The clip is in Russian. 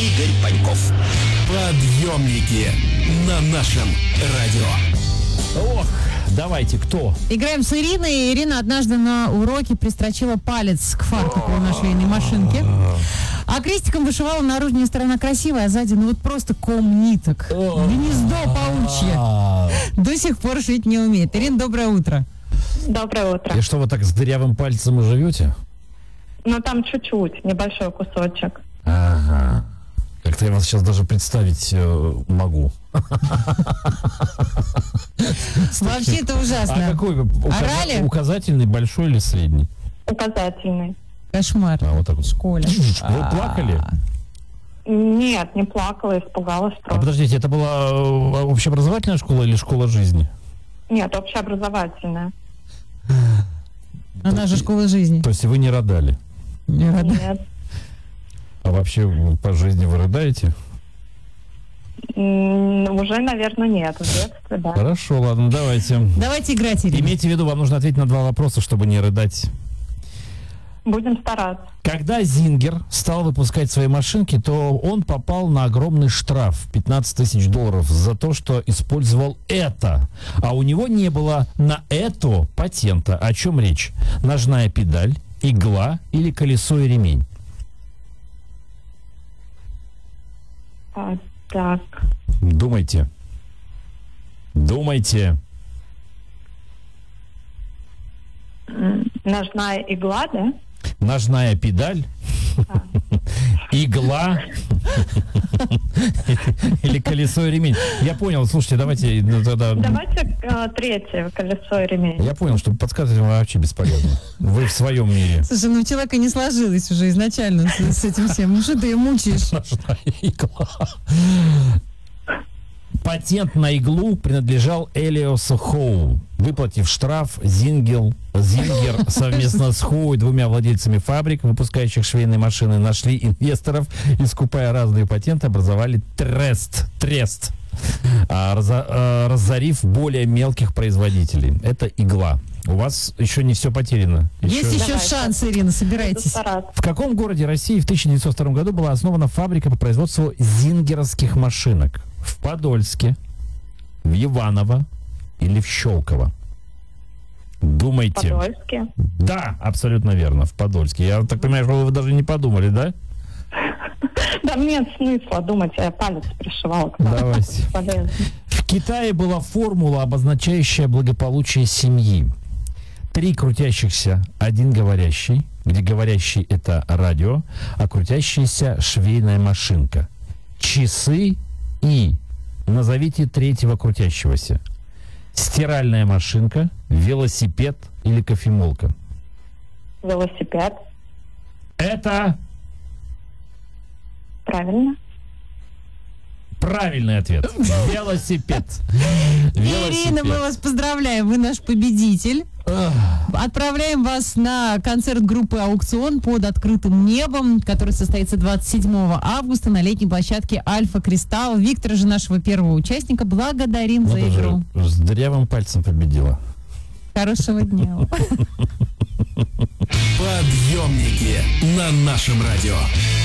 Игорь Паньков. Подъемники на нашем радио. Ох, давайте, кто? Играем с Ириной. Ирина однажды на уроке пристрочила палец к фартуку на швейной машинке. А крестиком вышивала наружная сторона красивая, а сзади ну вот просто ком ниток. Гнездо паучье. До сих пор шить не умеет. Ирина, доброе утро. Доброе утро. И что, вы так с дырявым пальцем и живете? Ну, там чуть-чуть, небольшой кусочек. Ага. Как-то я вас сейчас даже представить могу. Вообще это ужасно. А какой? Орали? Указательный, большой или средний? Указательный. Кошмар. А вот так вот. В школе. Вы плакали? Нет, не плакала, испугалась А просто. подождите, это была общеобразовательная школа или школа жизни? Нет, общеобразовательная. Она же школа жизни. То есть вы не рыдали? Не рада. Нет. А вообще по жизни вы рыдаете? Уже, наверное, нет. В детстве, да. Хорошо, ладно, давайте. Давайте играть, Ирина. Имейте в виду, вам нужно ответить на 2 вопроса, чтобы не рыдать. Будем стараться. Когда Зингер стал выпускать свои машинки, то он попал на огромный штраф $15 тысяч за то, что использовал это. А у него не было на это патента. О чем речь? Ножная педаль, игла или колесо и ремень? Так. Думайте. Думайте. Ножная игла, да? Ножная педаль, игла или колесо и ремень. Я понял, слушайте, давайте тогда... Давайте третье, колесо и ремень. Я понял, что подсказывать вам вообще бесполезно. Вы в своем мире. Слушай, ну у человека не сложилось уже изначально с этим всем. Ну что ты ее мучаешь? Ножная игла. Патент на иглу принадлежал Элиосу Хоу. Выплатив штраф, Зингер совместно с Хоу и 2 владельцами фабрик, выпускающих швейные машины, нашли инвесторов и, скупая разные патенты, образовали трест, разорив более мелких производителей. Это игла. У вас еще не все потеряно. Есть еще Давай, шанс, Ирина, Буду собирайтесь. стараться. В каком городе России в 1902 году была основана фабрика по производству зингеровских машинок? В Подольске, в Иваново или в Щелково? Думайте. Подольске. Да, абсолютно верно, в Подольске. Я так понимаю, что вы даже не подумали, да? Да, нет смысла думать, я палец пришивала. Давайте. Полезно. В Китае была формула, обозначающая благополучие семьи. 3 крутящихся, 1 говорящий, где говорящий — это радио, а крутящаяся — швейная машинка. Часы и назовите 3-го крутящегося. Стиральная машинка, велосипед или кофемолка? Велосипед. Это Правильно. правильный ответ. Велосипед. Ирина, мы вас поздравляем, вы наш победитель. Отправляем вас на концерт группы «Аукцион» под открытым небом, который состоится 27 августа на летней площадке «Альфа Кристалл». Виктора же, нашего первого участника, благодарим за игру. С дырявым пальцем победила. Хорошего дня. Подъемники на нашем радио.